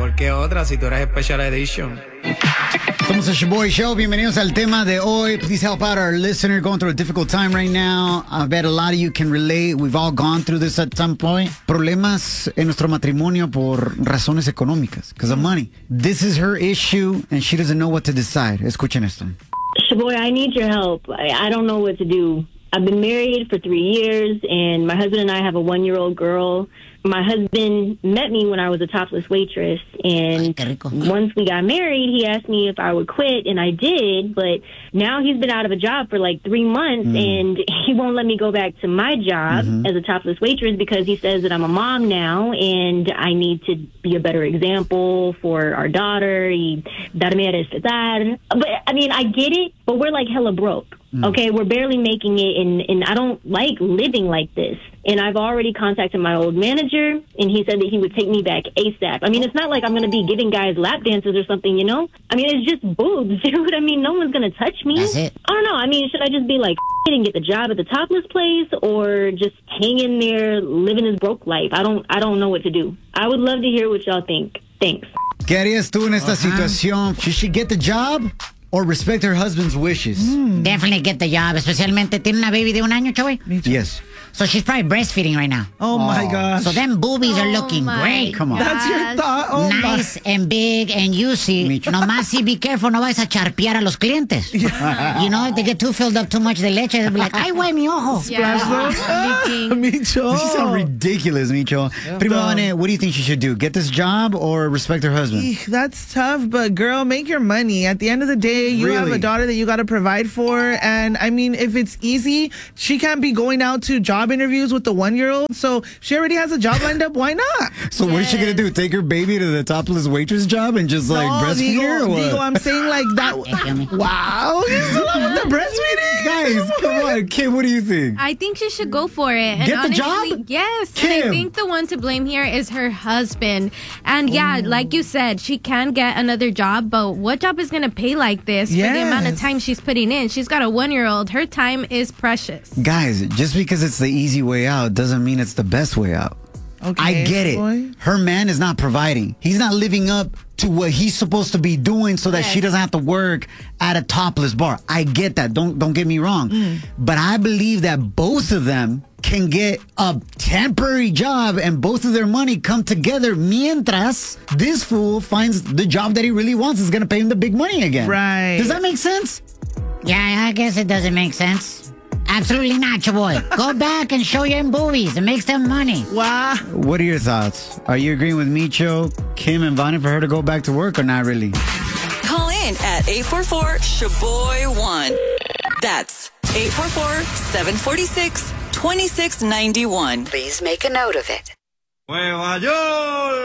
mejor que otra si tú eres Special Edition. Somos el Shaboy Show. Bienvenidos al tema de hoy. Please help out our listener going through a difficult time right now. I bet a lot of you can relate. We've all gone through this at some point. Problemas en nuestro matrimonio por razones económicas. Because of money. This is her issue and she doesn't know what to decide. Escuchen esto. Shaboy, I need your help. I don't know what to do. I've been married for 3 years, and my husband and I have a 1-year-old girl. My husband met me when I was a topless waitress, and once we got married, he asked me if I would quit, and I did, but now he's been out of a job for like 3 months, and he won't let me go back to my job as a topless waitress because he says that I'm a mom now, and I need to be a better example for our daughter. Y darme a respetar. But, I mean, I get it, but we're like hella broke. Okay, we're barely making it, and I don't like living like this. And I've already contacted my old manager, and he said that he would take me back ASAP. I mean, it's not like I'm going to be giving guys lap dances or something, you know? I mean, it's just boobs, dude. I mean, no one's going to touch me. That's it. I don't know. I mean, should I just be like and get the job at the topless place, or just hang in there living his broke life? I don't know what to do. I would love to hear what y'all think. Thanks. ¿Qué harías tú en esta situación? She should get the job or respect her husband's wishes? Definitely get the job, especialmente tiene una baby de 1 año, Choy. Yes. So she's probably breastfeeding right now. Oh my gosh. So them boobies are looking great. Come on. That's your thought. Oh Nice and big and juicy. Nomás si be careful, no vais a charpear a los clientes. You know, if they get too filled up too much de leche, they'll be like, ay, güey, mi ojo. Micho. You sound ridiculous, Micho. Prima Vane, what do you think she should do? Get this job or respect her husband? That's tough, but girl, make your money. At the end of the day, you have a daughter that you got to provide for. And I mean, if it's easy, she can't be going out to job interviews with the 1-year-old. So she already has a job lined up. Why not? So what is she going to do? Take her baby to the topless waitress job and just like breastfeed her or what? Digo, I'm saying like that. Wow. You still up with the breastfeeding? Guys, come on. Kim, what do you think? I think she should go for it. And Get the honestly, job? Yes. Kim. And I think the one to blame here is her husband. And yeah, like you said, she can get another job, but what job is going to pay like this for the amount of time she's putting in? She's got a 1-year-old. Her time is precious. Guys, just because it's the easy way out doesn't mean it's the best way out. Okay, I get it. boy. Her man is not providing. He's not living up to what he's supposed to be doing so that she doesn't have to work at a topless bar. I get that. Don't get me wrong. But I believe that both of them can get a temporary job and both of their money come together mientras this fool finds the job that he really wants is going to pay him the big money again. Right. Does that make sense? Yeah, I guess it doesn't make sense. Absolutely not, your boy. Go back and show your boobies. It makes them money. Wow. What are your thoughts? Are you agreeing with Micho, Kim, and Vani for her to go back to work or not really? Call in at 844-SHABOY1. That's 844-746-2691. Please make a note of it. Nueva York.